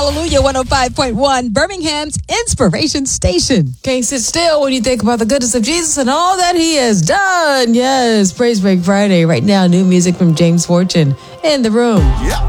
Hallelujah 105.1, Birmingham's Inspiration Station. Can't sit still when you think about the goodness of Jesus and all that he has done. Yes, Praise Break Friday. Right now, new music from James Fortune in the room. Yep.